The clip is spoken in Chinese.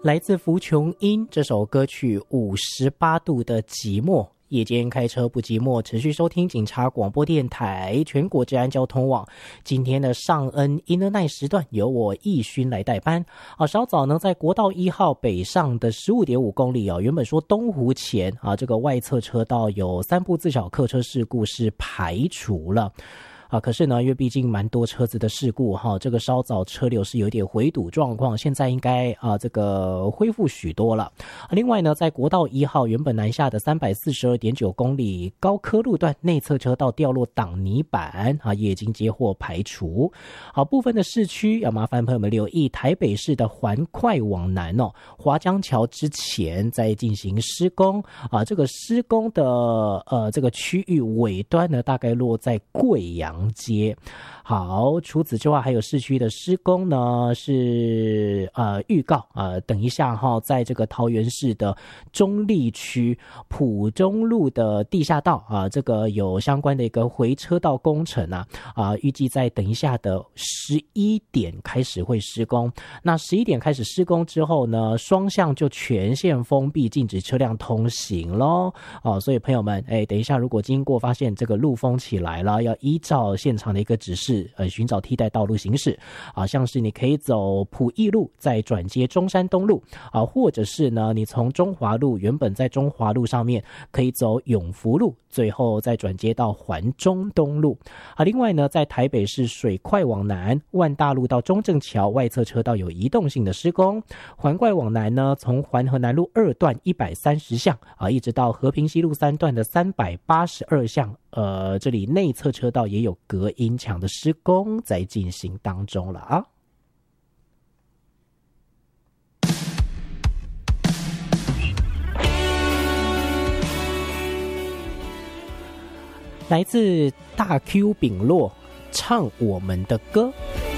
来自福琼英这首歌曲58度的寂寞。夜间开车不寂寞，持续收听警察广播电台全国治安交通网。今天的上恩 Inner Night 时段由我义勋来代班。稍早呢，在国道1号北上的 15.5 公里原本说东湖前这个外侧车道有3部自小客车事故是排除了。可是呢，因为毕竟蛮多车子的事故这个稍早车流是有点回堵状况，现在应该这个恢复许多了。另外呢，在国道1号原本南下的 342.9 公里高科路段内侧车道掉落挡泥板也已经接获排除。部分的市区要麻烦朋友们留意，台北市的环快往南华江桥之前在进行施工这个施工的这个区域尾端呢，大概落在贵阳街。好，除此之外还有市区的施工呢，是预告等一下在这个桃园市的中坜区埔中路的地下道这个有相关的一个回车道工程预计在等一下的11点开始会施工。那11点开始施工之后呢，双向就全线封闭，禁止车辆通行咯所以朋友们等一下如果经过发现这个路封起来了，要依照现场的一个指示寻找替代道路行驶像是你可以走埔义路再转接中山东路或者是呢你从中华路原本在中华路上面可以走永福路，最后再转接到环中东路另外呢，在台北市水快往南万大路到中正桥外侧车道有移动性的施工，环快往南呢，从环河南路2段130巷一直到和平西路3段的382巷这里内侧车道也有隔音墙的施工在进行当中了来自大 Q 丙洛唱我们的歌。